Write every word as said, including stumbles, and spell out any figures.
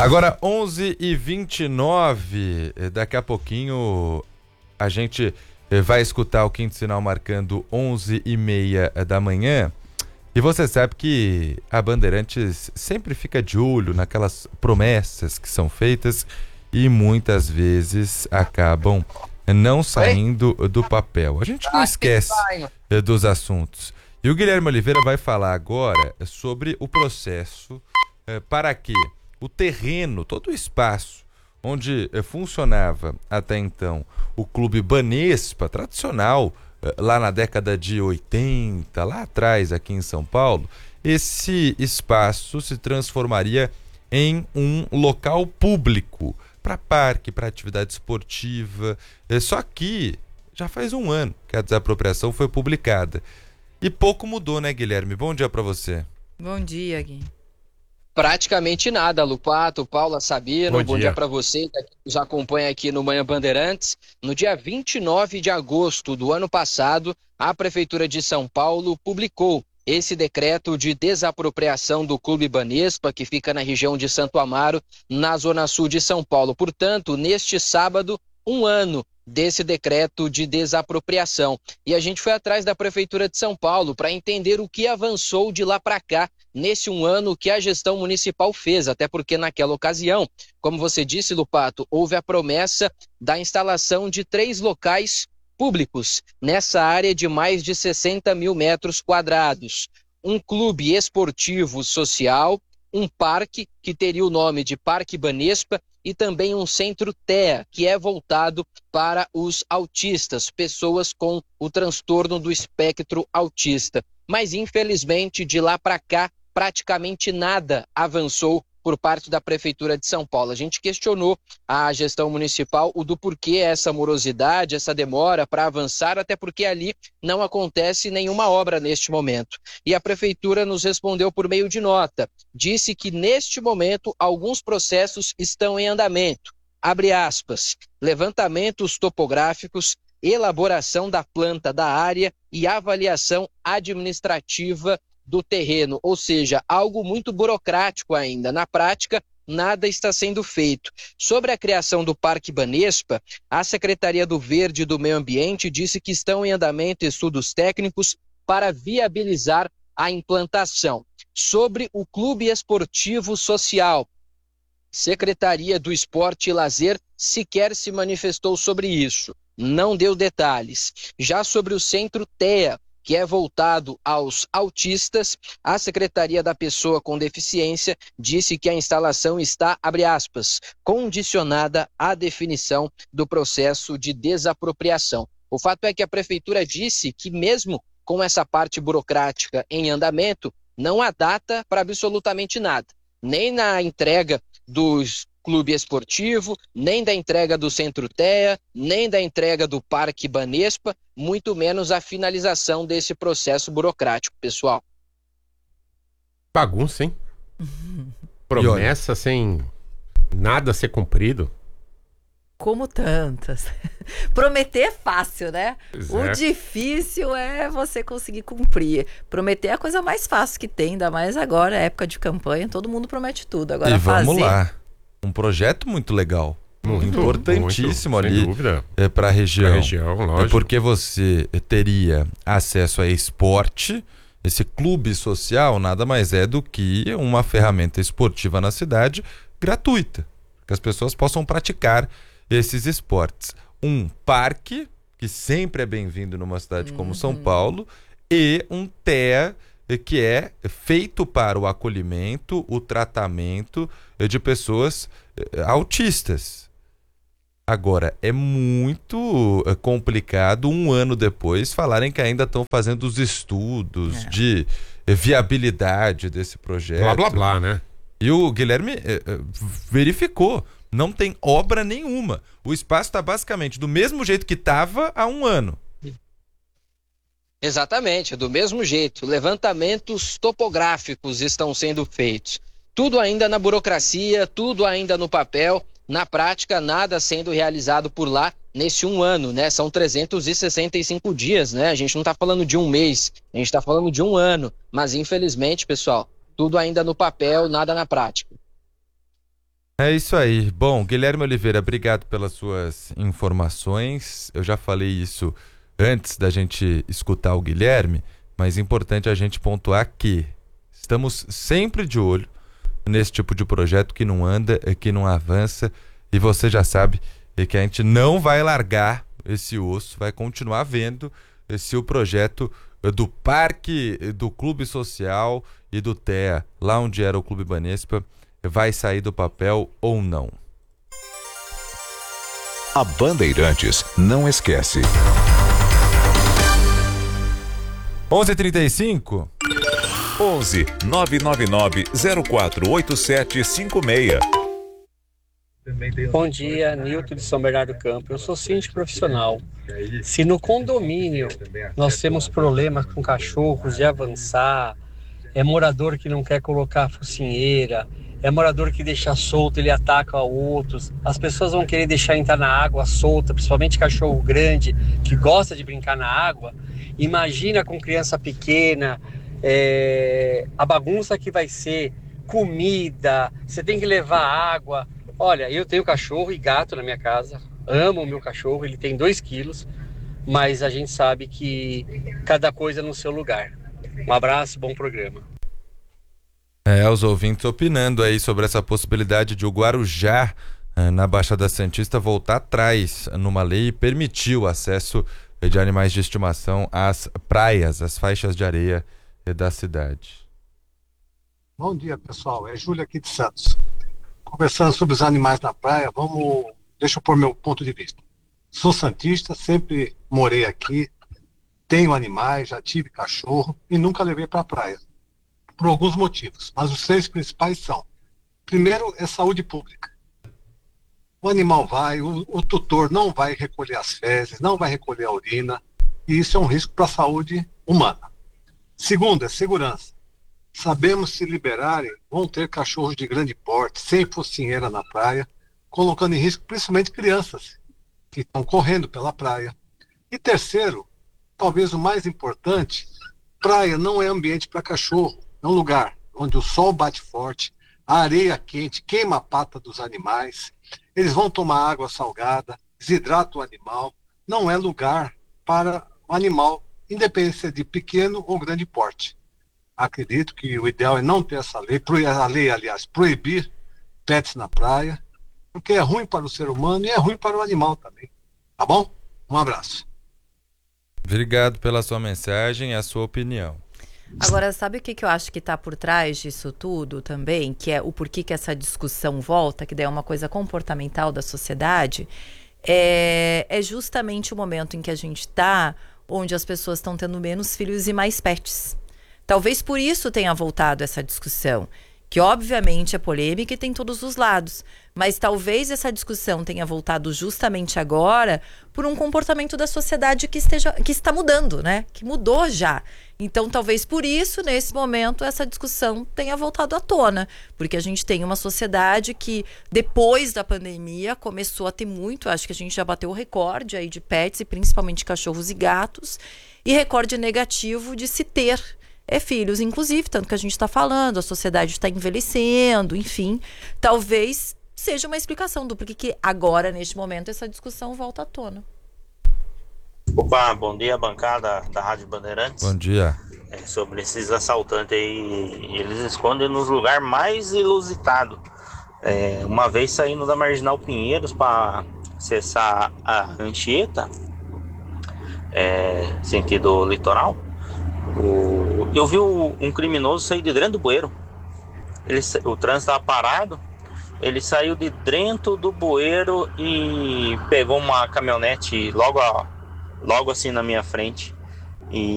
Agora onze e vinte e nove, daqui a pouquinho a gente vai escutar o quinto sinal marcando onze e meia da manhã. E você sabe que a Bandeirantes sempre fica de olho naquelas promessas que são feitas e muitas vezes acabam não saindo do papel. A gente não esquece dos assuntos. E o Guilherme Oliveira vai falar agora sobre o processo para que o terreno, todo o espaço onde funcionava até então o Clube Banespa, tradicional, lá na década de oitenta, lá atrás aqui em São Paulo, esse espaço se transformaria em um local público para parque, para atividade esportiva. Só que já faz um ano que a desapropriação foi publicada. E pouco mudou, né, Guilherme? Bom dia para você. Bom dia, Gui. Praticamente nada, Lupato, Paula, Sabino, bom, bom dia, dia para você que nos acompanha aqui no Manhã Bandeirantes. No dia vinte e nove de agosto do ano passado, a Prefeitura de São Paulo publicou esse decreto de desapropriação do Clube Banespa, que fica na região de Santo Amaro, na zona sul de São Paulo. Portanto, neste sábado, um ano desse decreto de desapropriação. E a gente foi atrás da Prefeitura de São Paulo para entender o que avançou de lá para cá nesse um ano que a gestão municipal fez, até porque naquela ocasião, como você disse, Lupato, houve a promessa da instalação de três locais públicos nessa área de mais de sessenta mil metros quadrados. Um clube esportivo social, um parque que teria o nome de Parque Banespa e também um centro T E A, que é voltado para os autistas, pessoas com o transtorno do espectro autista. Mas, infelizmente, de lá para cá, praticamente nada avançou por parte da Prefeitura de São Paulo. A gente questionou a gestão municipal o do porquê essa morosidade, essa demora para avançar, até porque ali não acontece nenhuma obra neste momento. E a Prefeitura nos respondeu por meio de nota. Disse que neste momento alguns processos estão em andamento. Abre aspas, levantamentos topográficos, elaboração da planta da área e avaliação administrativa do terreno, ou seja, algo muito burocrático ainda. Na prática, nada está sendo feito. Sobre a criação do Parque Banespa, a Secretaria do Verde e do Meio Ambiente disse que estão em andamento estudos técnicos para viabilizar a implantação. Sobre o Clube Esportivo Social, Secretaria do Esporte e Lazer sequer se manifestou sobre isso, não deu detalhes. Já sobre o Centro T E A, que é voltado aos autistas, a Secretaria da Pessoa com Deficiência disse que a instalação está, abre aspas, condicionada à definição do processo de desapropriação. O fato é que a Prefeitura disse que mesmo com essa parte burocrática em andamento, não há data para absolutamente nada, nem na entrega dos clube esportivo, nem da entrega do Centro T E A, nem da entrega do Parque Banespa, muito menos a finalização desse processo burocrático, pessoal. Bagunça, hein? Promessa sem nada ser cumprido. Como tantas. Prometer é fácil, né? Pois o é. difícil é você conseguir cumprir. Prometer é a coisa mais fácil que tem, ainda mais agora, época de campanha, todo mundo promete tudo. Agora e vamos fazer... lá. Um projeto muito legal, muito, importantíssimo muito, ali é, para a região, região lógico. É porque você teria acesso a esporte. Esse clube social nada mais é do que uma ferramenta esportiva na cidade gratuita, que as pessoas possam praticar esses esportes. Um parque, que sempre é bem-vindo numa cidade como São Paulo, e um T E A, que é feito para o acolhimento, o tratamento de pessoas autistas. Agora, é muito complicado, um ano depois, falarem que ainda estão fazendo os estudos é. de viabilidade desse projeto. Blá, blá, blá, né? E o Guilherme eh, verificou, não tem obra nenhuma. O espaço está basicamente do mesmo jeito que estava há um ano. Exatamente, do mesmo jeito. Levantamentos topográficos estão sendo feitos. Tudo ainda na burocracia, tudo ainda no papel. Na prática, nada sendo realizado por lá nesse um ano, né? São trezentos e sessenta e cinco dias, né? A gente não está falando de um mês, a gente está falando de um ano. Mas, infelizmente, pessoal, tudo ainda no papel, nada na prática. É isso aí. Bom, Guilherme Oliveira, obrigado pelas suas informações. Eu já falei isso antes da gente escutar o Guilherme, mas é importante a gente pontuar que estamos sempre de olho nesse tipo de projeto que não anda, que não avança, e você já sabe que a gente não vai largar esse osso, vai continuar vendo se o projeto do Parque do Clube Social e do T E A, lá onde era o Clube Banespa, vai sair do papel ou não. A Bandeirantes não esquece. onze e trinta e cinco onze nove nove nove zero quatro oito sete cinco seis. Bom dia, Nilton de São Bernardo do Campo. Eu sou síndico profissional. Se no condomínio nós temos problemas com cachorros de avançar, é morador que não quer colocar a focinheira, é morador que deixa solto, ele ataca outros, as pessoas vão querer deixar entrar na água solta, principalmente cachorro grande que gosta de brincar na água. Imagina com criança pequena, é, a bagunça que vai ser, comida, você tem que levar água. Olha, eu tenho cachorro e gato na minha casa, amo o meu cachorro, ele tem dois quilos, mas a gente sabe que cada coisa no seu lugar. Um abraço, bom programa. É, os ouvintes opinando aí sobre essa possibilidade de o Guarujá, na Baixada Santista, voltar atrás numa lei e permitir o acesso de animais de estimação às praias, às faixas de areia da cidade. Bom dia, pessoal. É Júlia aqui de Santos. Conversando sobre os animais na praia, vamos... deixa eu pôr meu ponto de vista. Sou santista, sempre morei aqui, tenho animais, já tive cachorro e nunca levei para a praia. Por alguns motivos, mas os três principais são: primeiro, é saúde pública. O animal vai, o, o tutor não vai recolher as fezes, não vai recolher a urina, e isso é um risco para a saúde humana. Segundo, é segurança. Sabemos se liberarem, vão ter cachorros de grande porte, sem focinheira na praia, colocando em risco principalmente crianças que estão correndo pela praia. E terceiro, talvez o mais importante, praia não é ambiente para cachorro. É um lugar onde o sol bate forte, a areia quente queima a pata dos animais, eles vão tomar água salgada, desidrata o animal. Não é lugar para o animal, independente de pequeno ou grande porte. Acredito que o ideal é não ter essa lei, a lei, aliás, proibir pets na praia, porque é ruim para o ser humano e é ruim para o animal também. Tá bom? Um abraço. Obrigado pela sua mensagem e a sua opinião. Agora, sabe o que, que eu acho que está por trás disso tudo também? Que é o porquê que essa discussão volta, que daí é uma coisa comportamental da sociedade. É, é justamente o momento em que a gente está, onde as pessoas estão tendo menos filhos e mais pets. Talvez por isso tenha voltado essa discussão, que obviamente é polêmica e tem todos os lados, mas talvez essa discussão tenha voltado justamente agora por um comportamento da sociedade que, esteja, que está mudando, né? Que mudou já. Então, talvez por isso, nesse momento, essa discussão tenha voltado à tona, porque a gente tem uma sociedade que, depois da pandemia, começou a ter muito, acho que a gente já bateu o recorde aí de pets, e principalmente cachorros e gatos, e recorde negativo de se ter é filhos, inclusive, tanto que a gente está falando, a sociedade está envelhecendo, enfim, talvez seja uma explicação do porquê que agora, neste momento, essa discussão volta à tona. Opa, bom dia, bancada da Rádio Bandeirantes. Bom dia. É, sobre esses assaltantes aí, eles escondem nos lugares mais inusitados. É, uma vez saindo da Marginal Pinheiros para acessar a Anchieta, é, sentido litoral, o, eu vi o, um criminoso sair de dentro do bueiro. Ele, o trânsito estava parado, ele saiu de dentro do bueiro e pegou uma caminhonete logo, logo assim na minha frente. E